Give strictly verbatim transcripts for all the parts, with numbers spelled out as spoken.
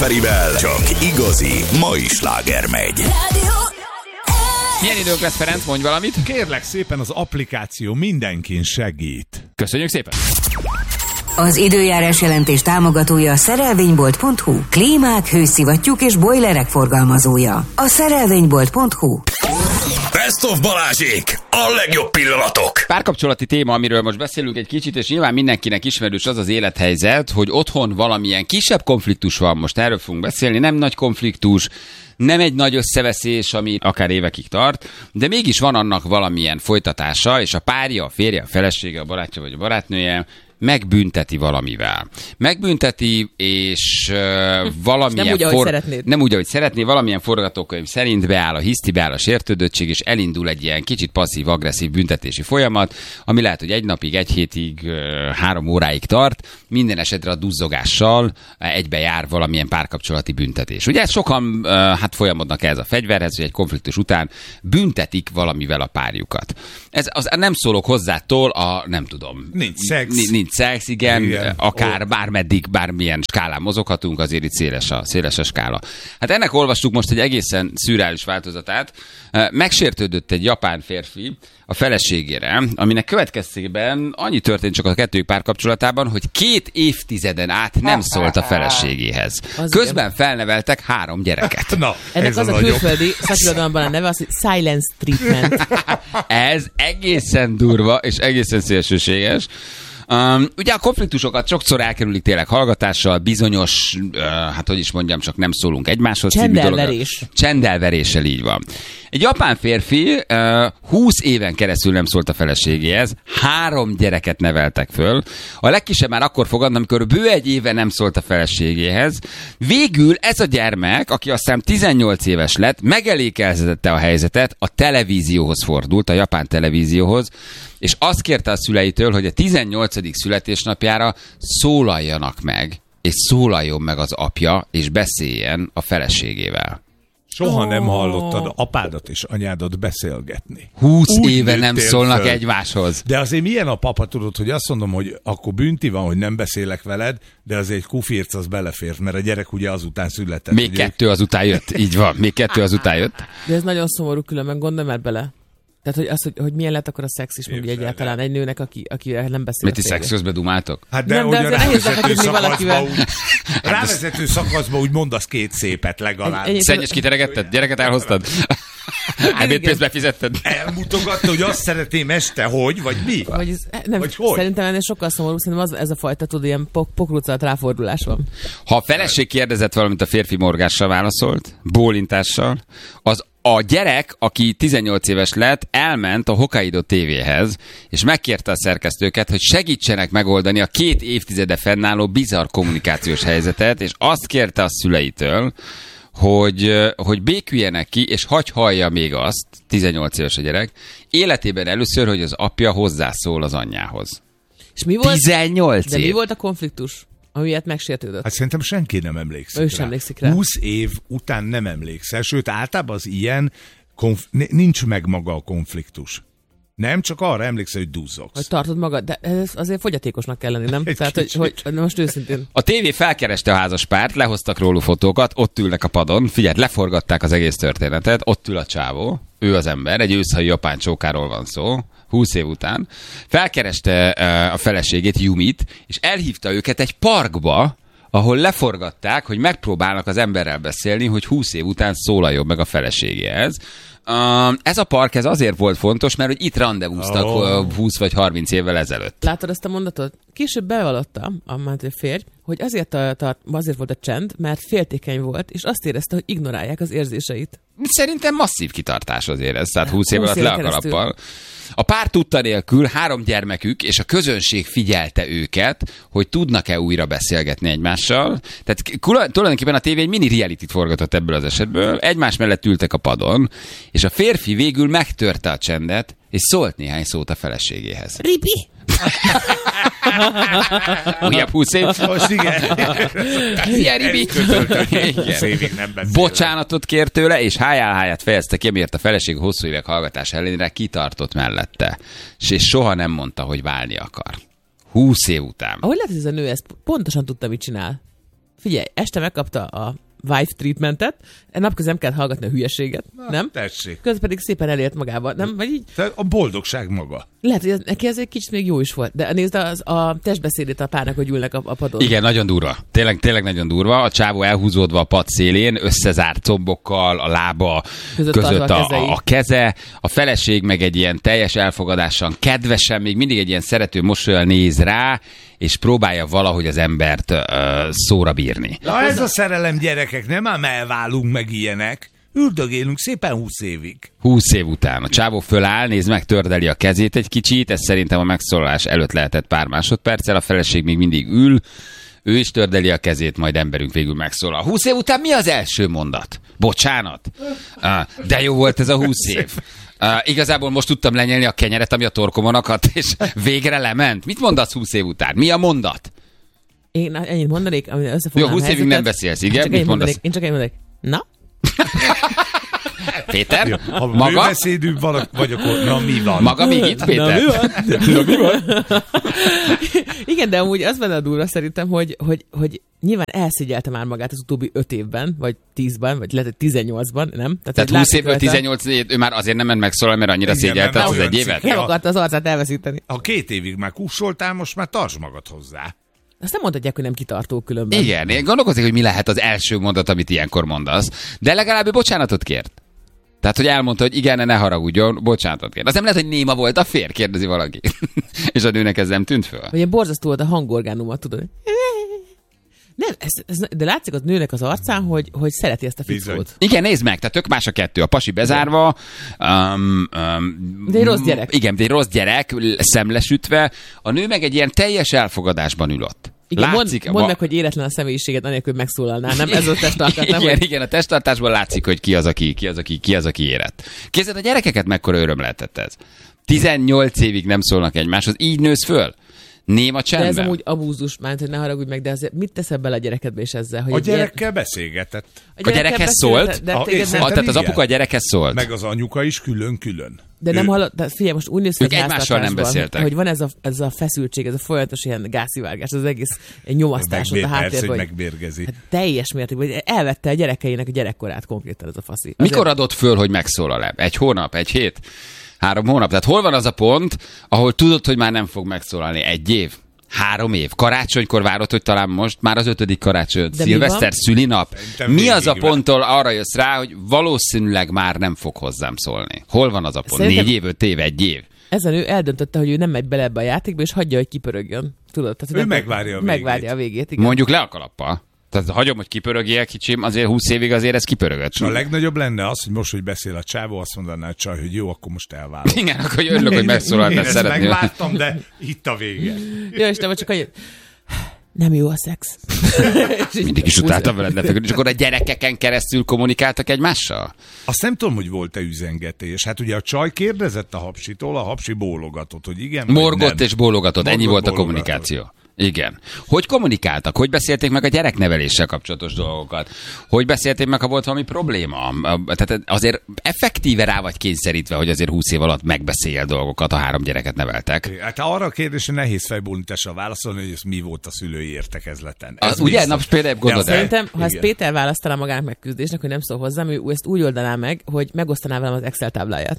Perivel csak igazi mai sláger megy. Milyen időnk lesz, Ferenc? Mondj valamit. Kérlek szépen, az applikáció mindenkin segít. Köszönjük szépen. Az időjárás jelentés támogatója a szerelvénybolt pont hu. Klímák, hőszivattyúk és bojlerek forgalmazója. A szerelvénybolt pont hu. Best of Balázsék! A legjobb pillanatok! Párkapcsolati téma, amiről most beszélünk egy kicsit, és nyilván mindenkinek ismerős az az élethelyzet, hogy otthon valamilyen kisebb konfliktus van, most erről fogunk beszélni, nem nagy konfliktus, nem egy nagy összeveszés, ami akár évekig tart, de mégis van annak valamilyen folytatása, és a párja, a férje, a felesége, a barátja vagy a barátnője megbünteti valamivel. Megbünteti, és uh, valamilyen... Nem úgy, ahogy for... szeretnéd. Nem úgy, ahogy szeretné, valamilyen forgatókönyv szerint beáll a hiszti, beáll a sértődöttség, és elindul egy ilyen kicsit passzív-agresszív büntetési folyamat, ami lehet, hogy egy napig, egy hétig, uh, három óráig tart, minden esetre a duzzogással uh, egybe jár valamilyen párkapcsolati büntetés. Ugye sokan uh, hát folyamodnak ez a fegyverhez, hogy egy konfliktus után büntetik valamivel a párjukat. Ez az, nem szólok hozzától a, nem tudom... Nincs szex. Nincs, nincs szex, igen, igen. Akár oh. bármeddig, bármilyen skálán mozoghatunk, azért itt széles a, széles a skála. Hát ennek olvastuk most egy egészen szürreális változatát. Megsértődött egy japán férfi a feleségére, aminek következtében annyi történt csak a kettőjük párkapcsolatában, hogy két évtizeden át nem szólt a feleségéhez. Közben felneveltek három gyereket. Na, ennek ez az a, a külföldi szakirodalomban a neve, az, hogy silence treatment. Ez egészen durva és egészen szélsőséges. Um, ugye a konfliktusokat sokszor elkerülik tényleg hallgatással, bizonyos, uh, hát hogy is mondjam, csak nem szólunk egymáshoz. Csendelverés. Csendelveréssel, így van. Egy japán férfi uh, húsz éven keresztül nem szólt a feleségéhez, három gyereket neveltek föl. A legkisebb már akkor fogad, amikor bő egy éve nem szólt a feleségéhez. Végül ez a gyermek, aki aztán tizennyolc éves lett, megelékelzetette a helyzetet, a televízióhoz fordult, a japán televízióhoz, és azt kérte a szüleitől, hogy a tizennyolcadik születésnapjára szólaljanak meg, és szólaljon meg az apja, és beszéljen a feleségével. Soha oh. nem hallottad apádat és anyádat beszélgetni. Húsz Úgy éve nem szólnak föl. egymáshoz. De azért milyen a papa, tudod, hogy azt mondom, hogy akkor bünti van, hogy nem beszélek veled, de azért egy kufirc az belefért, mert a gyerek ugye azután született. Még kettő ők... azután jött, így van, még kettő azután jött. De ez nagyon szomorú, különben gondolj már bele. Tehát, hogy az, hogy, hogy milyen lett akkor a szex is, mondjuk egyáltalán egy nőnek, aki, akivel nem beszél. Mit ti szex közben dumáltok? Hát de, nem, de azért nehéz lefeküdni valakivel. Úgy, rávezető szakaszban úgy mondasz két szépet legalább. Egy, egy, Szennyes kiteregetted? Gyereket elhoztad? Ebédpénzt befizetted? Elmutogatta, hogy azt szeretném este, hogy, vagy mi? Vagy ez, nem, vagy hogy? Szerintem ennél sokkal szomorú, szerintem az, ez a fajta, tud, ilyen pok, pokrucalt ráfordulás van. Ha a feleség kérdezett valamit, a férfi morgással válaszolt, bólintással, az a gyerek, aki tizennyolc éves lett, elment a Hokkaido tévéhez, és megkérte a szerkesztőket, hogy segítsenek megoldani a két évtizede fennálló bizarr kommunikációs helyzetet, és azt kérte a szüleitől, hogy, hogy béküljenek ki, és hagy hallja még azt, tizennyolc éves a gyerek, életében először, hogy az apja hozzászól az anyjához. És mi volt? tizennyolc De év. mi volt a konfliktus, amiért megsértődött? Hát szerintem senki nem emlékszik Ő rá. sem emlékszik rá. húsz év után nem emlékszel, sőt általában az ilyen konf- nincs meg maga a konfliktus. Nem, csak arra emlékszel, hogy duzzogsz. Hogy tartod magad, de ez azért fogyatékosnak kell lenni, nem? Egy Tehát, hogy, kicsit. hogy most őszintén. A tévé felkereste a házaspárt, lehoztak róluk fotókat, ott ülnek a padon, figyelj, leforgatták az egész történetet, ott ül a csávó, ő az ember, egy őszhajú japán csókáról van szó, húsz év után. Felkereste uh, a feleségét, Yumit, és elhívta őket egy parkba, ahol leforgatták, hogy megpróbálnak az emberrel beszélni, hogy húsz év után szólaljon meg a feleségéhez. Uh, ez a park ez azért volt fontos, mert hogy itt randevúztak oh. húsz vagy harminc évvel ezelőtt. Látod ezt a mondatot? Később bevallotta a férj, hogy azért, tart, azért volt a csend, mert féltékeny volt, és azt érezte, hogy ignorálják az érzéseit. Szerintem masszív kitartás azért ez, tehát húsz év alatt le a keresztül. kalappal. A pár tudta nélkül három gyermekük, és a közönség figyelte őket, hogy tudnak-e újra beszélgetni egymással. Tehát tulajdonképpen a tévé egy mini realityt forgatott ebből az esetből. Egymás mellett ültek a padon, és a férfi végül megtörte a csendet, és szólt néhány szót a feleségéhez. Ripi! Újabb húsz év. Most igen. Ilyen Ribi. Bocsánatot kért tőle, és hájál-háját fejezte ki, amiért a feleség hosszú évek hallgatás ellenére kitartott mellette. És soha nem mondta, hogy válni akar. Húsz év után. Ahogy lehet, hogy ez a nő ezt pontosan tudta, mit csinál. figyelj, este megkapta a wife treatmentet, napközben nem kell hallgatni a hülyeséget, Na, nem? Tessék. Közben pedig szépen elért magába, nem? Vagy így? Te a boldogság maga. Lehet, hogy ez, neki ez egy kicsit még jó is volt, de nézd az, a testbeszédét a párnak, hogy ülnek a, a padon. Igen, nagyon durva. Tényleg, tényleg nagyon durva. A csávó elhúzódva a pad szélén, összezárt combokkal, a lába Között között tartva a a, kezei. a, a keze, a feleség meg egy ilyen teljes elfogadással, kedvesen, még mindig egy ilyen szerető mosollyal néz rá, és próbálja valahogy az embert uh, szóra bírni. Na ez a szerelem, gyerekek, nem ám elválunk meg ilyenek. Üldögélünk szépen húsz évig. húsz év után. A csávó föláll, néz meg, tördeli a kezét egy kicsit, ez szerintem a megszólalás előtt lehetett pár másodperccel, a feleség még mindig ül, ő is tördeli a kezét, majd emberünk végül megszólal. húsz év után mi az első mondat? Bocsánat. Uh, de jó volt ez a húsz év. Uh, igazából most tudtam lenyelni a kenyeret, ami a torkomon akadt, és végre lement. Mit mondasz húsz év után? Mi a mondat? Én ennyit mondanék, ami összefognám Jó, húsz évig nem beszélsz, igen? Csak Mit én mondasz? mondanék, én csak én mondanék. Na? Péter? Ha Maga? bőbeszédű vagy, akkor na mi van? Maga még itt, Péter? Na, mi van? Igen, de amúgy az benne a durva szerintem, hogy, hogy, hogy nyilván elszégyelte már magát az utóbbi öt évben, vagy tízben, vagy lehet, hogy tizennyolcban, nem? Tehát hogy húsz látszik évből rajta- tizennyolc év, ő már azért nem ment megszólalni, mert annyira Igen, szégyelte mert az olyan egy évet. cikk. Nem akarta az arcát elveszíteni. Ha két évig már kussoltál, most már tartsd magad hozzá. Azt nem mondhatják, hogy nem kitartó különben. Igen, én gondolkozik, hogy mi lehet az első mondat, amit ilyenkor mondasz, de legalább ő bocsánatot kért. Tehát, hogy elmondta, hogy igen, ne haragudjon, bocsánatot kért. Az nem lehet, hogy néma volt a fér, kérdezi valaki. És a nőnek ez nem tűnt föl. Vagy ilyen borzasztó volt a hangorgánuma, tudod? Nem, ez, ez, de látszik az nőnek az arcán, hogy, hogy szereti ezt a Bizony. fickót. Igen, nézd meg, tehát tök más a kettő. A pasi bezárva. Um, um, De egy rossz gyerek. Igen, de egy rossz gyerek, szemlesütve. A nő meg egy ilyen teljes elfogadásban ül ott. Igen, Látszik, mondd, mondd va- meg, hogy éretlen a személyiséget, anélkül megszólalnál, nem? Ez a testtartás, nem? Igen, Hogy- igen, a testtartásból látszik, hogy ki az, aki, ki az, aki, ki az, aki érett. Képzeld, a gyerekeket mekkora öröm lehetett ez. tizennyolc évig nem szólnak egymáshoz, így nősz föl. Néma De csendben. ez amúgy abúzus, már, hogy ne haragudj meg, de azért mit teszel bele a gyerekedbe és ezzel? Hogy A egy ilyen- gyerekkel beszélgetett. A gyerekhez szólt? De, A- téged és nem, Ah, Szerintem tehát az igen. apuka a gyerekhez szólt. Meg az anyuka is külön-külön. de nem Ő- hallott, de figyelj, most úgy néz ki Ők egy egymással nem háztartásban, beszéltek. hogy van ez a, ez a feszültség, ez a folyamatos ilyen gázszivárgás, az egész egy nyomasztás ott a Megbér, persze, háttérben, hogy hogy megbérgezi. hát teljes mértékben, hogy elvette a gyerekeinek a gyerekkorát konkrétan ez a faszi. Mikor adott föl, hogy megszólal-e? Egy hónap, egy hét, három hónap? Tehát hol van az a pont, ahol tudod, hogy már nem fog megszólalni? Egy év? Három év. Karácsonykor várod, hogy talán most már az ötödik karácsony, De mi szilveszter, van? szülinap. Szerintem Mi az a végig vár. ponttól arra jössz rá, hogy valószínűleg már nem fog hozzám szólni? Hol van az a pont? Szerintem- Négy év, öt év, egy év? Ez a nő eldöntötte, hogy ő nem megy bele ebbe a játékba, és hagyja, hogy kipörögjön. Tudod? Tehát, Ő nem- megvárja a végét. Megvárja a végét, igen. Mondjuk le a kalappal. Tehát hagyom, hogy kipörögjél, kicsim, azért húsz évig azért ez kipörögött. És a legnagyobb lenne az, hogy most, hogy beszél a csávó, azt mondaná a csaj, hogy jó, akkor most elválok. Igen, akkor örülök, hogy Én megszólaltál, ezt szeretném. megvártam, de itt a vége. Jó, és nem csak annyi, nem jó a szex. És így Mindig is húsz- utáltam veled lefeküdni, és akkor a gyerekeken keresztül kommunikáltak egymással? Azt nem tudom, hogy volt-e üzengetés. Hát ugye a csaj kérdezett a hapsitól, a hapsi bólogatott, hogy igen, vagy Morgott nem. és bólogatott, ennyi Morgott, volt a bólogatott. kommunikáció. Igen. Hogy kommunikáltak? Hogy beszélték meg a gyerekneveléssel kapcsolatos dolgokat? Hogy beszélték meg, ha volt valami probléma? Tehát azért effektíve rá vagy kényszerítve, hogy azért húsz év alatt megbeszél dolgokat, a három gyereket neveltek. Hát arra a kérdésre nehéz fejbólintással válaszolni, hogy ez mi volt a szülői értekezleten. Az Ez ugye? biztos. Na, például gondold De el. azt- Szerintem, ha ezt Igen. Péter választaná magának megküzdésnek, hogy nem szól hozzám, ő ezt úgy oldaná meg, hogy megosztaná velem az Excel tábláját.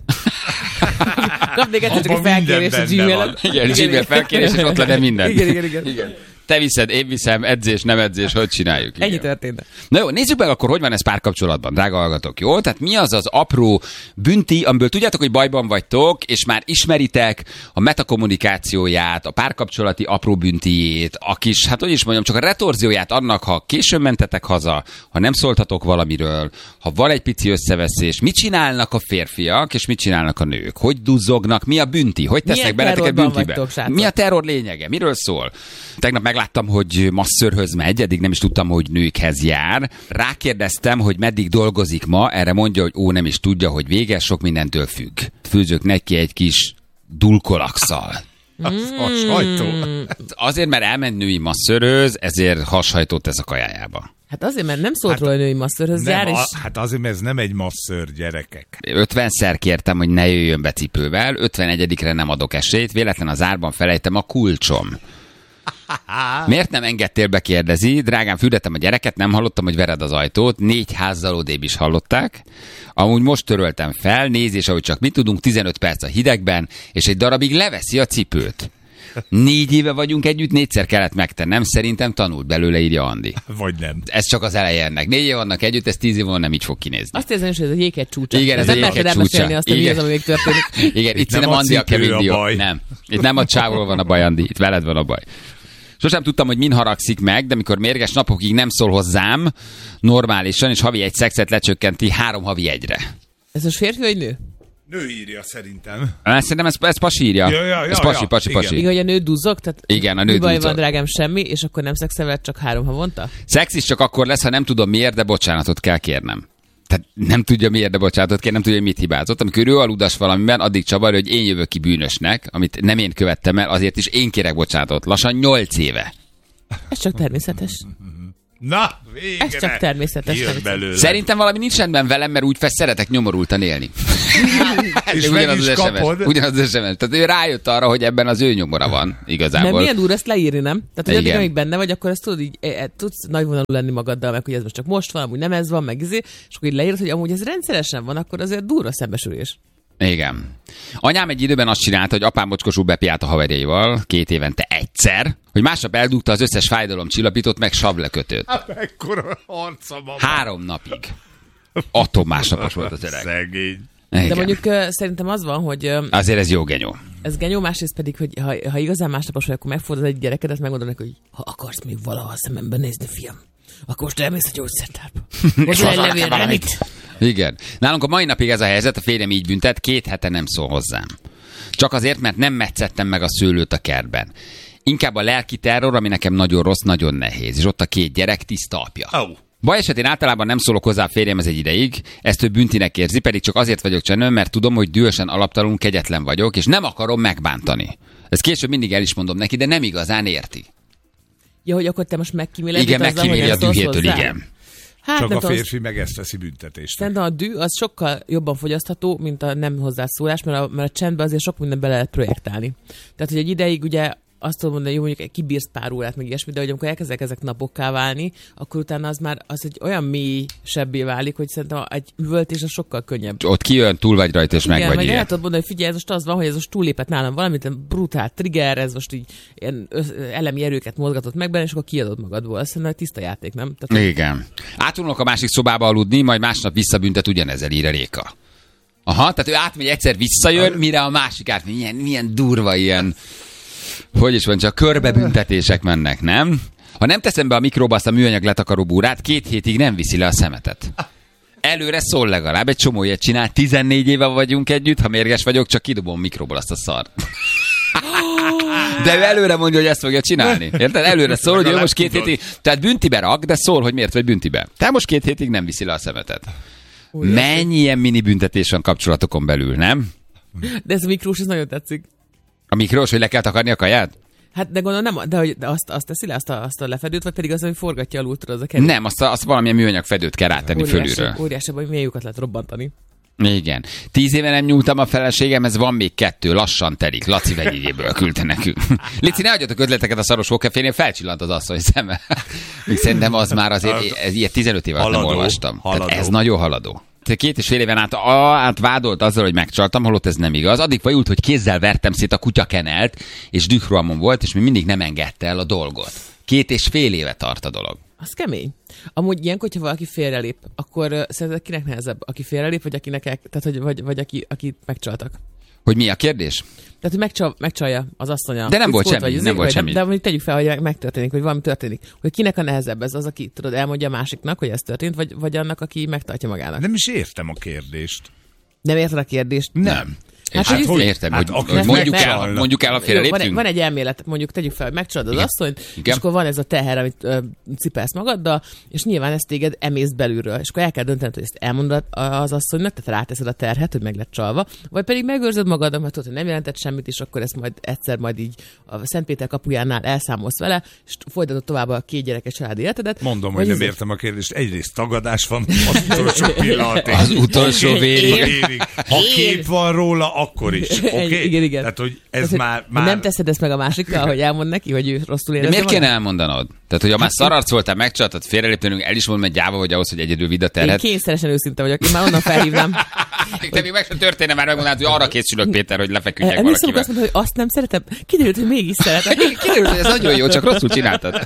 Kapnék egyszer csak egy Abban felkérés minden a benne Gmail-en. van. Igen, Gmail felkérés, és ott lenne minden. Igen, igen, igen. igen. Te viszed, én viszem, edzés, nem edzés, hogy csináljuk? Igen. Ennyi történt. Na jó, nézzük meg akkor, hogy van ez párkapcsolatban, drága hallgatók, jó? Tehát mi az az apró bünti, amiből tudjátok, hogy bajban vagytok, és már ismeritek a metakommunikációját, a párkapcsolati apró büntijét, a kis, hát hogy is mondjam, csak a retorzióját annak, ha későn mentetek haza, ha nem szóltatok valamiről, ha van egy pici összeveszés, mit csinálnak a férfiak, és mit csinálnak a nők? Hogy duzzognak, mi a bünti? Hogy tesznek Milyen beleteket terrorban büntibe? vagytok, srácok? Mi a terror lényege? Miről szól? Tegnap megláttam, hogy masszörhöz megy, eddig nem is tudtam, hogy nőkhez jár. Rákérdeztem, hogy meddig dolgozik ma, erre mondja, hogy ó, nem is tudja, hogy véges, sok mindentől függ. Főzök neki egy kis dulkolakszal. Az a sajtó. Azért, mert elment női masszörhöz, ezért hashajtót tesz a kajájába. Hát azért, mert nem szólt Hát- róla a női masszörhöz jár, Nem, és a, hát azért, mert ez nem egy masször, gyerekek. ötvenszer kértem, hogy ne jöjjön be cipővel, ötvenegyedikre nem adok esélyt, véletlen az árban felejtem a kulcsom. Miért nem engedtél be, kérdezi. Drágám, fürdettem a gyereket, nem hallottam, hogy vered az ajtót. Négy házzal odébb is hallották. Amúgy most töröltem fel, nézés, ahogy csak mit tudunk, tizenöt perc a hidegben, és egy darabig leveszi a cipőt. Négy éve vagyunk együtt, négyszer kellett megtennem, szerintem tanult belőle, írja Andi. Vagy nem. Ez csak az eleje ennek. Négy év vannak együtt, ez tíz év van, nem így fog kinézni. Azt érzem, hogy ez a jéghegy csúcsa. Igen, ez, ez a jéghegy csúcsa. Azt, hogy mi az, ami még történik. Igen, itt, itt nem nem Andi a kemény dió. baj. Nem. Itt nem a csávról van a baj, Andi. Itt veled van a baj. Sosem tudtam, hogy min haragszik meg, de mikor mérges napokig nem szól hozzám normálisan, és havi egy szexet lecsökkenti három havi egyre. Ez most férfi vagy nő? Nő írja szerintem. Szerintem ez, ez pasi írja. Ja, ja, ja, ez pasi, ja, pasi, igen. pasi. Igen, hogy a nő duzzog? Tehát Igen, a nő mi baj duzzog. van, drágám, semmi, és akkor nem szexeled csak három havonta? Szex is csak akkor lesz, ha nem tudom miért, de bocsánatot kell kérnem. Tehát nem tudja miért, de bocsánatot kér, nem tudja, hogy mit hibázott. Amikor ő aludas valamiben, addig csavar, hogy én jövök ki bűnösnek, amit nem én követtem el, azért is én kérek bocsánatot. Lassan nyolc éve. Ez csak természetes. Na, végre. Ez csak természetes. Jön belőle. Szerintem valami nincs rendben velem, mert úgy fesz, szeretek nyomorultan élni. És ugyanaz meg is az kapod. es em es. Ugyanaz az es em es. Tehát ő rájött arra, hogy ebben az ő nyomora van igazából. Mert milyen durva ezt leírni, nem? Tehát, hogy addig, Igen. amíg benne vagy, akkor ezt tudod, így, e, tudsz nagyvonalú lenni magaddal, meg hogy ez most csak most van, amúgy nem ez van, meg izé, és akkor így leírod, hogy amúgy ez rendszeresen van, akkor azért durva szembesülés. Igen. Anyám egy időben azt csinálta, hogy apám mocskosul bepiált a haverjaival, két évente egyszer, hogy másnap eldugta az összes fájdalomcsillapítót, meg sablekötőt. Hát mekkora harca van. Három napig. Atom másnapos volt az öreg. Szegény. Igen. De mondjuk uh, szerintem az van, hogy uh, Azért ez jó genyó. ez genyó, másrészt pedig, hogy ha, ha igazán másnapos vagy, akkor megfordod egy gyerekedet, megmondod neki, hogy ha akarsz még valaha szemembe nézni, fiam, akkor most elmész a gyógyszertárba. Most egy levélre, mit? Igen. Nálunk a mai napig ez a helyzet, a férjem így büntet, két hete nem szól hozzám. Csak azért, mert nem metszettem meg a szőlőt a kertben. Inkább a lelki terror, ami nekem nagyon rossz, nagyon nehéz. És ott a két gyerek, tiszta apja. Oh. Baj esetén általában nem szólok hozzá a férjemhez egy ideig, ezt ő büntinek érzi, pedig csak azért vagyok csendben, mert tudom, hogy dühösen alaptalanul kegyetlen vagyok, és nem akarom megbántani. Ezt később mindig el is mondom neki, de nem igazán érti. Ja, hogy akkor te most megkíméled. Igen, megkíméli a dühétől, igen. Hát, Csak nem a tudom, férfi meg ezt teszi büntetést. szerintem a dű az sokkal jobban fogyasztható, mint a nem hozzászólás, mert a, mert a csendben azért sok minden bele lehet projektálni. Tehát, hogy egy ideig ugye azt tudom mondani, hogy mondjuk kibírsz pár órát, meg ilyesmi, de hogy amikor elkezdek ezek napokká válni, akkor utána az már az egy olyan mély sebbé válik, hogy szerintem egy üvöltés az sokkal könnyebb. Ott kijön, túl vagy rajta, és meg Igen, vagy meg el ilyen. tudod mondani, hogy figyelj, ez most az van, hogy ez most túllépett nálam valamit, brutál trigger, ez most így ilyen össz- elemi erőket mozgatott meg benne, és akkor kiadod magadból. Azt szerintem tiszta játék, nem? Tehát, Igen. Átulnak a másik szobába aludni, majd másnap visszabüntet ugyanezzel, ír a Réka. Aha, tehát ő átmegy, egyszer visszajön, mire a másik átmegy. Milyen, milyen durva ilyen, hogy is van, csak körbebüntetések mennek, nem? Ha nem teszem be a mikróba azt a műanyag letakaró búrát, két hétig nem viszi le a szemetet. Előre szól legalább, egy csomó ilyet csinál, tizennégy éve vagyunk együtt, ha mérges vagyok, csak kidobom mikróból azt a szart. De ő előre mondja, hogy ezt fogja csinálni. Érted? Előre szól, hogy ő most két hétig, tehát büntibe rak, de szól, hogy miért vagy büntibe. Tehát most két hétig nem viszi le a szemetet. Mennyi ilyen mini büntetés van kapcsolatokon belül, nem? de ez a mikrós, ez nagyon tetszik. A mikrós, hogy le kell takarni a kaját? Hát de gondolom nem, de, hogy, de azt, azt teszi le, azt a, azt a lefedőt, vagy pedig az, hogy forgatja alul, tudod, az a kerül. Nem, azt, a, azt valamilyen műanyag fedőt kell rátenni fölülről. Óriásabb, hogy milyen lyukat lehet robbantani. Igen. Tíz éve nem nyúltam a feleségemhez, van még kettő, lassan telik. Laci vegyégyéből küldte nekünk. Lici, ne adjatok ötleteket a szaros hókefénél, felcsillant az asszony szeme. Még szerintem az már azért, ez ilyet tizenöt éve nem olvastam. Haladó. Tehát ez nagyon haladó. Két és fél éven át, át vádolt azzal, hogy megcsaltam, holott ez nem igaz. Addig fajult, hogy kézzel vertem szét a kutyakenelt, és dührohamon volt, és még mindig nem engedte el a dolgot. Két és fél éve tart a dolog. Az kemény. Amúgy ilyenkor, hogyha valaki félrelép, akkor uh, szerinted kinek nehezebb? Aki félrelép, vagy akinek el, tehát, hogy, vagy, vagy aki, akit megcsaltak? Hogy mi a kérdés? Tehát, hogy megcsal, megcsalja az asszonya. De nem volt fickót, semmi, vagy nem volt vagy, semmi. De, de mondjuk tegyük fel, hogy megtörténik, hogy valami történik. Hogy kinek a nehezebb ez az, aki tudod, elmondja a másiknak, hogy ez történt, vagy, vagy annak, aki megtartja magának. Nem is értem a kérdést. Nem érted a kérdést? Nem. Hát, Hát, hogy hogy így- értem, hát hogy, aki hogy mondjuk, el, megcsalnak. mondjuk el a Jó, félre van, egy, léptünk. van egy elmélet, mondjuk tegyük fel, hogy megcsalod az Igen. asszonyt, Igen. és akkor van ez a teher, amit ö, cipelsz magaddal, és nyilván ezt téged emész belülről, és akkor el kell döntened, hogy ezt elmondod az asszonynak, tehát ráteszed a terhet, hogy meg lett csalva, vagy pedig megőrzöd magad, mert tudod, hogy nem jelentett semmit, és akkor ezt majd egyszer majd így a Szentpéter kapujánál elszámolsz vele, és folytatod tovább a két gyerekes családi életedet. Mondom, Vagy hogy nem ez- értem a kérdést. Egyrészt tagadás van az utolsó pillanatig. Az utolsó vérig. Ha kép van róla, akkor is. Oké? Okay? Igen, igen. Tehát, hogy ez Tehát, már, hogy már... Nem teszed ezt meg a másikkal, hogy elmond neki, hogy ő rosszul érzi. De miért magát? kéne elmondanod? Tehát, hogy ha már szararc voltál, megcsaltad, félreléptünk, el is mondom, hogy gyáva vagy ahhoz, hogy egyedül vidd a Én terhet. kényszeresen őszinte vagyok, én már onnan felhívnám. Te még meg sem történne, már megmondanád, hogy arra készülök, Péter, hogy lefeküdjek Emlékszem, valakivel. azt mondta, hogy azt nem szeretem. Kiderült, hogy mégis szeretem. Kiderült, hogy ez nagyon jó, csak rosszul csináltad.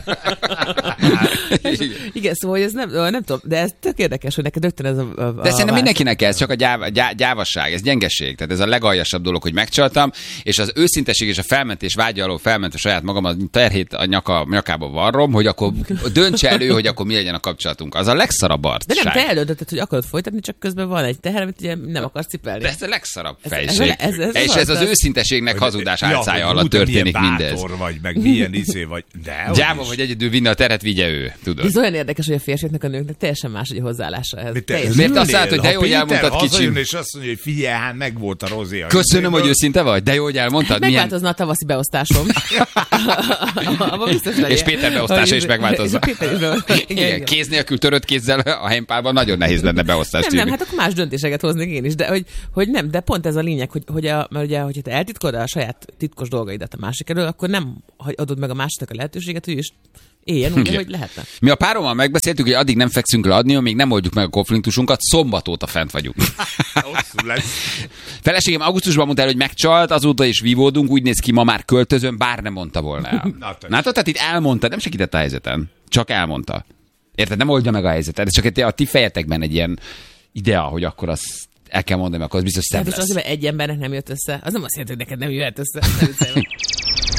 Igen, szóval hogy ez nem, nem tudom, de ez tök érdekes, hogy neked rögtön ez a, a De szerintem mindenkinek ez, csak a gyáv, gyá, gyávasság, ez gyengeség. Tehát ez a legaljasabb dolog, hogy megcsaltam, és az őszinteség és a felmentés vágya alól felmentve saját magam a terhét a nyaka, nyakába varrom, hogy akkor döntse elő, hogy akkor mi legyen a kapcsolatunk. Az a legszarabb arcság. De nem, te eldöntötted, hogy akarod folytatni, csak közben van egy teher, amit ugye nem akarsz cipelni. De ez a legszarabb Ez- fejség. ez- ez- ez és az ez az az- őszinteségnek hazudás Ja, álcája hogy alatt hú, te történik milyen mindez. bátor vagy, meg milyen izé vagy. De, Gyáva hogy vagy egyedül vinne a teret, vigye ő, tudod. Ez olyan érdekes, hogy a férfiaknak, a nőknek teljesen más hogy a hozzáállása ehhez. Teljesen. Miért azt látod, hogy de jó, hogy elmondtad, kicsim? hazajön, és azt mondja, hogy figyelj, hát meg volt a rozé. a Köszönöm, izéből. hogy őszinte vagy, de jó, hogy elmondtad. Milyen... Megváltozna a tavaszi beosztásom. Abba biztos legyen. És Péter beosztása is megváltozna. És Péter is beosztása. Igen, igen, kéz nélkül, törött kézzel a helypálban nagyon nehéz lenne beosztást Nem, nem, írni. hát akkor más döntéseket hoznék én is, de hogy, hogy nem, de pont ez a lényeg, hogy, hogy a, mert ugye, hogyha te eltitkolod a saját titkos dolgaidat a másik elől, akkor nem adod meg a másiknak a lehetőséget, hogy ő is éljen úgy, Igen. hogy lehetne. Mi a párommal megbeszéltük, hogy addig nem fekszünk le adni, még nem oldjuk meg a konfliktusunkat, szombat óta fent vagyunk. Hosszú lesz. Feleségem augusztusban mondta el, hogy megcsalt, azóta is vívódunk, úgy néz ki, ma már költözöm, bár nem mondta volna el. Na, te- Látod, tehát itt elmondta, nem segített a helyzeten, csak elmondta. Érted, nem oldja meg a helyzetet, ez csak egy- a ti fejetekben egy ilyen idea, hogy akkor azt el kell mondani, akkor az biztos szebb Tehát és lesz. azért, mert egy embernek nem jött össze, az nem azt jelenti, hogy neked nem jöhet össze. Nem hiszem.